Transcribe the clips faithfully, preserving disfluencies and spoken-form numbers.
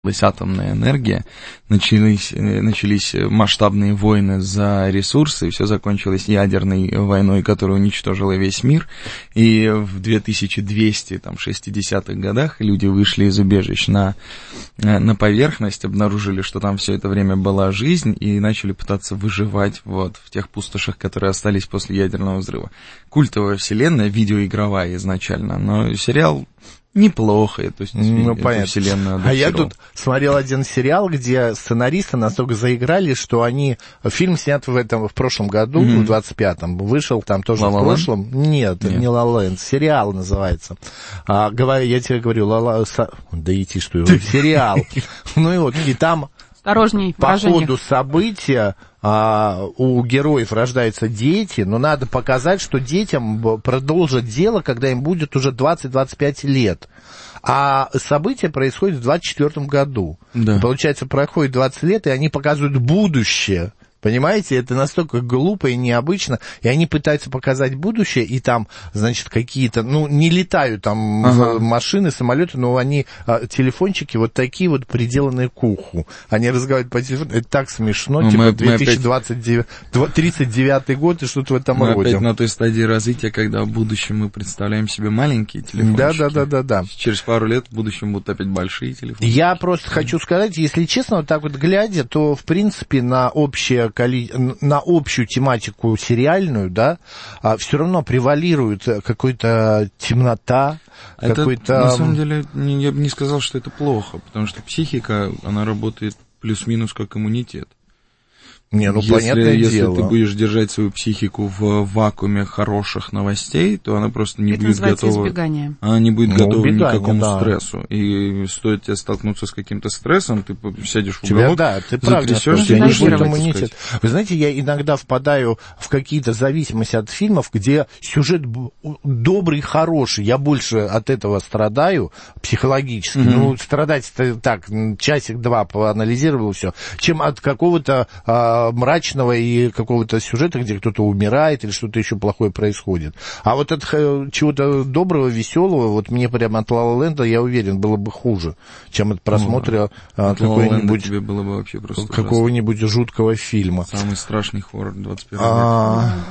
атомная энергия, начались, начались масштабные войны за ресурсы, все закончилось ядерной войной, которая уничтожила весь мир, и в две тысячи двести шестидесятых годах люди вышли из убежищ на, на поверхность, обнаружили, что там все это время была жизнь, и начали пытаться выживать вот, в тех пустошах, которые остались после ядерного взрыва. Культовая вселенная, видеоигровая изначально, но сериал... неплохо, то есть ну, эту вселенную адаптировал. А я тут смотрел один сериал, где сценаристы настолько заиграли, что они... Фильм снят в этом в прошлом году, mm-hmm. в двадцать пятом, вышел там тоже La La в прошлом. Нет, Нет, не La La Land, сериал называется. А, говорю, я тебе говорю, La La... Да идти, что его, сериал. Ну и вот, и там... Осторожней, по ходу события а, у героев рождаются дети, но надо показать, что детям продолжат дело, когда им будет уже двадцать-двадцать пять лет. А события происходят в двадцать четвёртом году. Да. Получается, проходит двадцать лет, и они показывают будущее. Понимаете, это настолько глупо и необычно, и они пытаются показать будущее, и там, значит, какие-то, ну, не летают там ага. машины, самолеты, но они, а, телефончики вот такие вот приделанные к уху. Они разговаривают по телефону, это так смешно, ну, типа мы, две тысячи двадцать девятый, тридцать девятый год и что-то в этом мы роде. Опять на той стадии развития, когда в будущем мы представляем себе маленькие телефончики. Да, да, да, да, да. Через пару лет в будущем будут опять большие телефончики. Я просто mm. хочу сказать, если честно, вот так вот глядя, то, в принципе, на общее на общую тематику сериальную, да, а, все равно превалирует какая-то темнота, это, какой-то... на самом деле, не, я бы не сказал, что это плохо, потому что психика, она работает плюс-минус как иммунитет. Не, ну, если, понятное если дело. ты будешь держать свою психику в вакууме хороших новостей, то она просто не это будет готова. Избегание. Она не будет ну, готова убегание, ни к какому да. стрессу. И стоит тебе столкнуться с каким-то стрессом, ты сядешь в Тебя, уголок, да, ты правильно затрясешься и не будешь иммунитет. Вы знаете, я иногда впадаю в какие-то зависимости от фильмов, где сюжет добрый, хороший. Я больше от этого страдаю психологически. Mm-hmm. Ну, страдать-то так, часик-два поанализировал все, чем от какого-то а, мрачного и какого-то сюжета, где кто-то умирает или что-то еще плохое происходит. А вот от чего-то доброго, веселого, вот мне прямо от La La Land, я уверен, было бы хуже, чем от просмотра ну, какой-нибудь, тебе было бы вообще просто какого-нибудь жуткого фильма. Самый страшный хоррор двадцать первого века.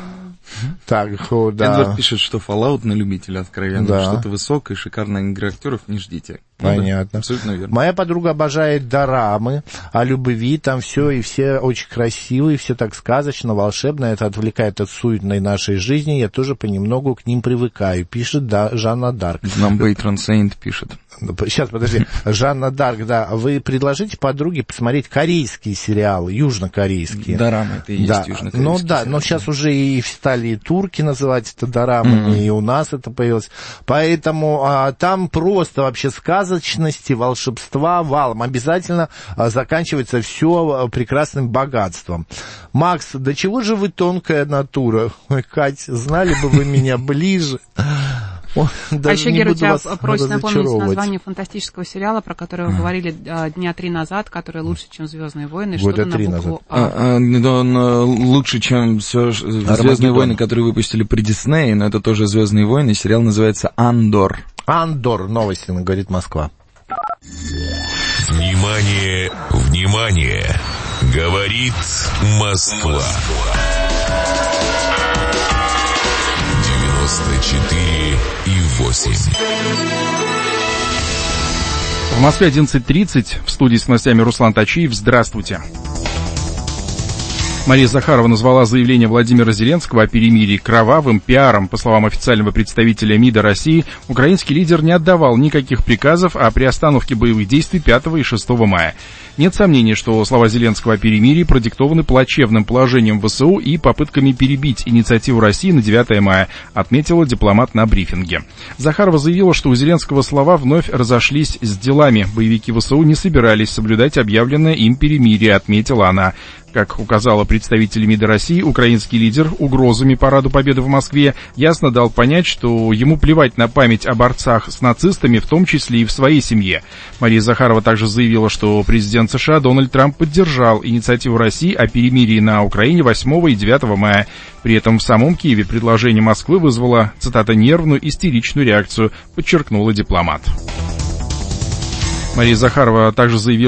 Так, о, да. Эдвард пишет, что Fallout на любителя откровенно, да. Что-то высокое, шикарная игра актеров, не ждите. Понятно. Ну, да, абсолютно верно. Моя подруга обожает дорамы о любви, там все, и все очень красивые, все так сказочно, волшебно, это отвлекает от суетной нашей жизни, я тоже понемногу к ним привыкаю, пишет да, Жанна Дарк. Нам Бейтрон Сейнт пишет. Сейчас, подожди, Жанна Дарк, да, вы предложите подруге посмотреть корейские сериалы, южнокорейские. Дорамы, это и есть да. южнокорейские. Ну да, сериалы. Но сейчас уже и стали и турки называть это дорамами, mm-hmm. и у нас это появилось. Поэтому а, там просто вообще сказочности, волшебства валом. Обязательно а, заканчивается все прекрасным богатством. Макс, до чего же вы тонкая натура? Ой, Кать, знали бы вы меня ближе. О, а еще, Гера, тебя просит напомнить название фантастического сериала, про который вы говорили а, дня три назад, который лучше, чем «Звездные войны». Года три назад. А. А, а, он лучше, чем все «Звездные войны», которые выпустили при Диснее, но это тоже «Звездные войны». Сериал называется «Андор». «Андор». Новости, говорит Москва. Внимание, внимание! Говорит Москва. девяносто четыре и восемь. В Москве одиннадцать тридцать. В студии с новостями Руслан Тачиев. Здравствуйте. Мария Захарова назвала заявление Владимира Зеленского о перемирии кровавым пиаром. По словам официального представителя МИДа России, украинский лидер не отдавал никаких приказов о приостановке боевых действий пятого и шестого мая. Нет сомнений, что слова Зеленского о перемирии продиктованы плачевным положением ВСУ и попытками перебить инициативу России на девятое мая, отметила дипломат на брифинге. Захарова заявила, что у Зеленского слова вновь разошлись с делами. Боевики ВСУ не собирались соблюдать объявленное им перемирие, отметила она. Как указала представитель МИДа России, украинский лидер угрозами Параду Победы в Москве ясно дал понять, что ему плевать на память о борцах с нацистами, в том числе и в своей семье. Мария Захарова также заявила, что президент США Дональд Трамп поддержал инициативу России о перемирии на Украине восьмого и девятого мая. При этом в самом Киеве предложение Москвы вызвало, цитата, «нервную, истеричную реакцию», подчеркнула дипломат. Мария Захарова также заявила,